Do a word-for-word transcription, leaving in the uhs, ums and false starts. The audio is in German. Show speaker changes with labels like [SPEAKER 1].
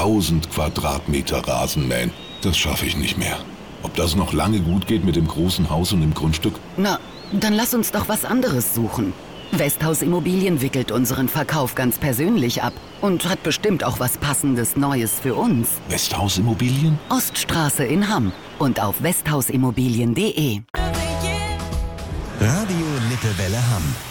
[SPEAKER 1] tausend Quadratmeter Rasenmähen. Das schaffe ich nicht mehr. Ob das noch lange gut geht mit dem großen Haus und dem Grundstück?
[SPEAKER 2] Na, dann lass uns doch was anderes suchen. Westhaus Immobilien wickelt unseren Verkauf ganz persönlich ab und hat bestimmt auch was Passendes Neues für uns.
[SPEAKER 1] Westhaus Immobilien?
[SPEAKER 2] Oststraße in Hamm und auf westhausimmobilien punkt de.
[SPEAKER 3] Radio Lippewelle Hamm.